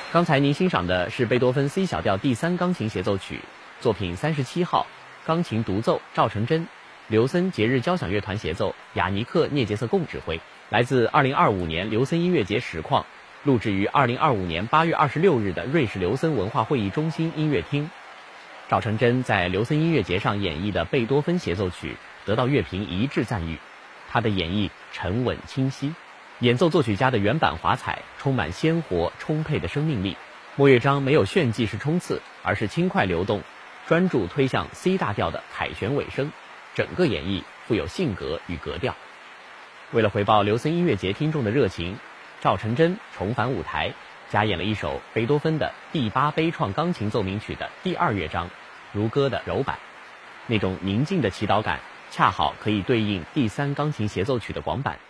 刚才您欣赏的是贝多芬 C 小调第3钢琴协奏曲，作品37号，钢琴独奏赵成真，刘森节日交响乐团协奏，雅尼克涅杰瑟贡指挥，来自2025年刘森音乐节实况，录制于2025年8月26日的瑞士刘森文化会议中心音乐厅。赵成真在刘森音乐节上演绎的贝多芬协奏曲得到乐评一致赞誉，他的演绎沉稳清晰，演奏作曲家的原版华彩，充满鲜活充沛的生命力。末乐章没有炫技式冲刺，而是轻快流动，专注推向 C 大调的凯旋尾声，整个演绎富有性格与格调。为了回报刘森音乐节听众的热情，赵成真重返舞台，加演了一首贝多芬的第8悲怆钢琴奏鸣曲的第2乐章，如歌的柔版。那种宁静的祈祷感，恰好可以对应第3钢琴协奏曲的广版。